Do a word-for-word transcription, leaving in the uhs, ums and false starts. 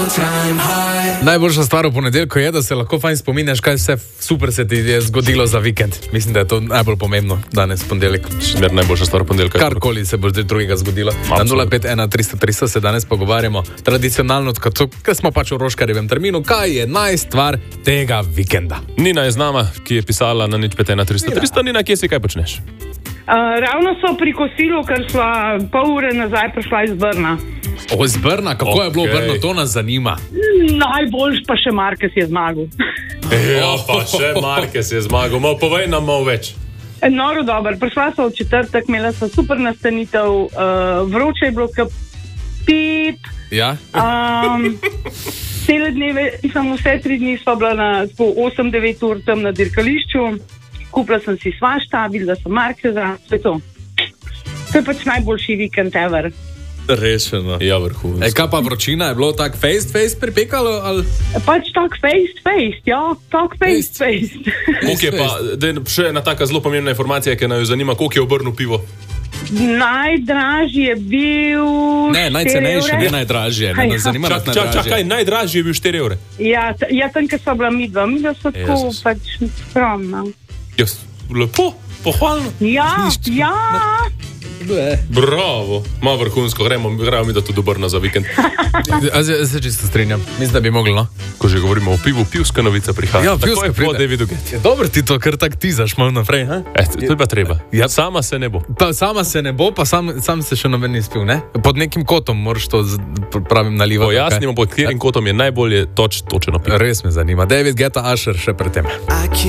Najboljša stvar v ponedeljku je, da se lahko fajn spominjaš, kaj vse super se ti je zgodilo za vikend. Mislim, da je to najbolj pomembno danes, ponedeljek. Šmer najboljša stvar v ponedeljku. Karkoli se bo že drugega zgodilo. Na nula pet ena tri sto tri sto se danes pogovarjamo tradicionalno, ker smo pač v Roškarjevem terminu, kaj je najstvar tega vikenda. Nina je z nama, ki je pisala na nič pet ena tri sto tri sto. Nina, kje si, kaj počneš? Uh, ravno so pri kosilu, ker sva pol ure nazaj prišla iz Brna. O, iz Brna? Kako okay. je bilo v Brno? To nas zanima. Najboljš pa še Marquez je zmagal. Ja, pa še Marquez je zmagal. Mal, povej nam malo več. Noro dober. Prišla so v četrtek, imela so super nastanitev, uh, vroče je bilo kap pip. Ja? Um, cele dneve, sem vse tri dni sva bila na osem devet ur tam na dirkališču. Kupila sem si svašta, videla sem Marqueza, to je to. To je pač najboljši vikend ever. Rešeno. Ja, vrhunsko. E, kaj pa vročina? Je bilo tak face-to-face pripekalo? Ali? Pač tak face-to-face, ja. Tak face-to-face. Koliko je pa, dej, še ena taka zelo pomembna informacija, ki nas zanima, koliko je v Brnu pivo? Najdražji je bil Ne, najcenejši, ne najdražji. Ne, ne zanima nas najdražji. Čakaj, najdražji je bil štiri evre. Ja, ja tam, ker so bila midva. Midva so tako pač skromna. Jaz, lepo, pohvalno. Ja, ja. Bravo, malo vrhunsko, gremo, gremo mi da tudi do Brna za vikend. Zdaj se čisto strinjam, mislim, da bi mogli, no? Ko že govorimo o pivu, pivska novica prihaja. Ja, pivska pride. Tako je po Davidu Guetti. Dobro ti to, ker tak tizaš malo naprej, ha? E, to je pa treba. Ja. Sama se ne bo. Pa sama se ne bo, pa sam, sam se še noben ni spil, ne? Pod nekim kotom moraš to z, pravim nalivati. Pojasnimo, pod katerim kotom je najbolje toč, točeno pivo. Res me zanima. David Guetta, Usher še pred tem.